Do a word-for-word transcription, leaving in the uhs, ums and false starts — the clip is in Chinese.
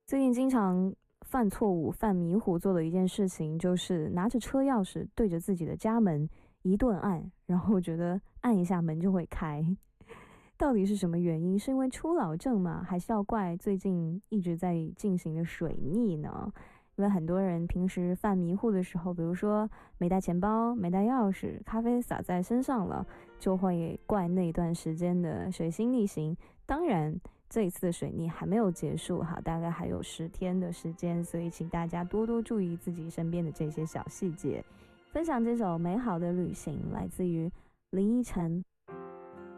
最近经常犯错误、犯迷糊做的一件事情，就是拿着车钥匙对着自己的家门一顿按，然后觉得按一下门就会开。到底是什么原因？是因为初老症吗？还是要怪最近一直在进行的水逆呢？因为很多人平时犯迷糊的时候，比如说没带钱包、没带钥匙，咖啡洒在身上了，就会怪那段时间的水星逆行。当然，这一次的水逆还没有结束哈，大概还有十天的时间，所以请大家多多注意自己身边的这些小细节。分享这首《美好的旅行》，来自于林依晨。